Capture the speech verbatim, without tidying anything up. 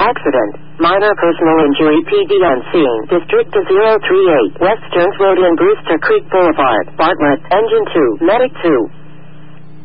Accident. Minor personal injury. P D on scene. District zero three eight. West Stearns Road in Brewster Creek Boulevard. Bartlett. Engine two. Medic two.